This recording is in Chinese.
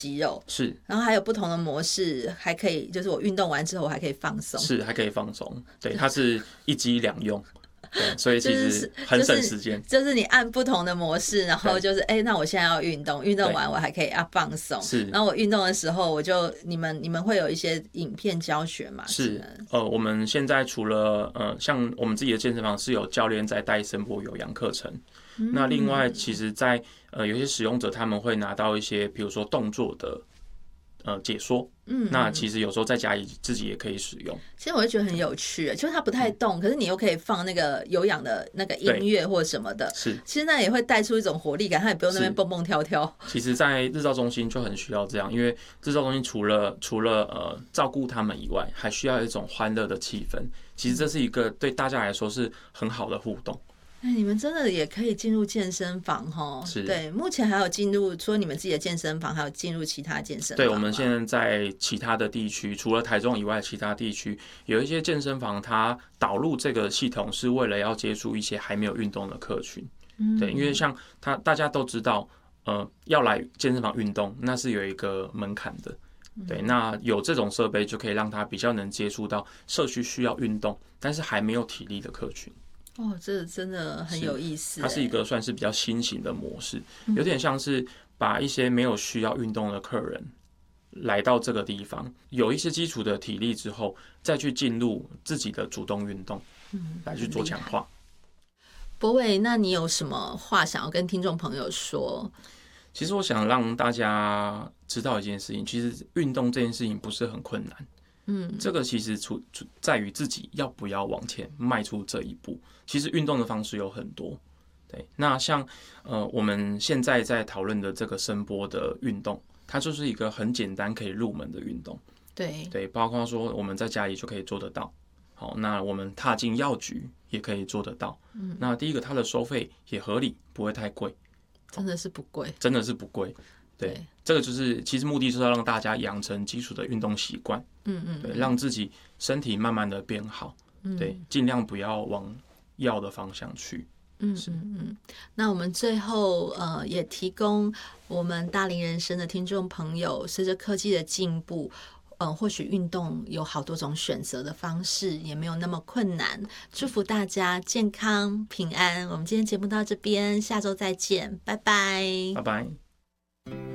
肌肉， 是， 然后还有不同的模式，还可以就是我运动完之后我还可以放松， 是还可以放松，对，它是一机两用。对，所以其实很省时间， 就是你按不同的模式，然后就是那我现在要运动，运动完我还可以放松， 是， 然后我运动的时候我就你们会有一些影片教学嘛？ 是，我们现在除了像我们自己的健身房是有教练在带声波有氧课程，那另外其实在有些使用者他们会拿到一些比如说动作的解说，那其实有时候在家里自己也可以使用。 其实我会觉得很有趣，就是它不太动，可是你又可以放那个有氧的那个音乐或什么的， 是， 其实那也会带出一种活力感，它也不用那边蹦蹦跳跳。 其实，在日照中心就很需要这样，因为日照中心除了照顾他们以外，还需要一种欢乐的气氛。其实这是一个对大家来说是很好的互动。 你们真的也可以进入健身房齁？对，目前还有进入说你们自己的健身房，还有进入其他健身房。 对，我们现在在其他的地区，除了台中以外，其他地区有一些健身房，它导入这个系统是为了要接触一些还没有运动的客群。对，因为像大家都知道，要来健身房运动，那是有一个门槛的。对，那有这种设备就可以让他比较能接触到社区需要运动，但是还没有体力的客群。 这真的很有意思。 它是一个算是比较新型的模式，有点像是把一些没有需要运动的客人来到这个地方，有一些基础的体力之后，再去进入自己的主动运动，来去做强化。 柏伟，那你有什么话想要跟听众朋友说？ 其实我想让大家知道一件事情，其实运动这件事情不是很困难。这个其实在于自己要不要往前迈出这一步。其实运动的方式有很多，对。那像我们现在在讨论的这个声波的运动，它就是一个很简单可以入门的运动。对，包括说我们在家里就可以做得到。好，那我们踏进药局也可以做得到。那第一个，它的收费也合理，不会太贵。 真的是不贵， 真的是不贵。对，这个就是其实目的就是要让大家养成基础的运动习惯。对，让自己身体慢慢的变好。对，尽量不要往药的方向去。 那我们最后也提供我们大龄人生的听众朋友，随着科技的进步，或许运动有好多种选择的方式，也没有那么困难。祝福大家健康平安。我们今天节目到这边，下周再见，拜拜， 拜拜。